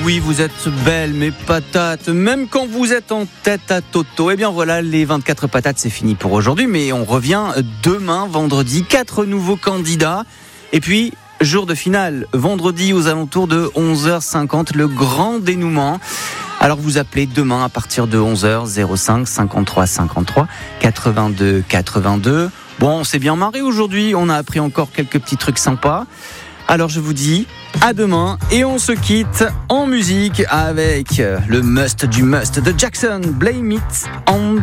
oui, vous êtes belles, mes patates, même quand vous êtes en tête à Toto. Eh bien voilà, les 24 patates, c'est fini pour aujourd'hui, mais on revient demain, vendredi, 4 nouveaux candidats. Et puis, jour de finale, vendredi aux alentours de 11h50, le grand dénouement. Alors vous appelez demain à partir de 11h 05 53 53 82 82. Bon, on s'est bien marré aujourd'hui, on a appris encore quelques petits trucs sympas. Alors je vous dis à demain et on se quitte en musique avec le must du must de Jackson, Blame It on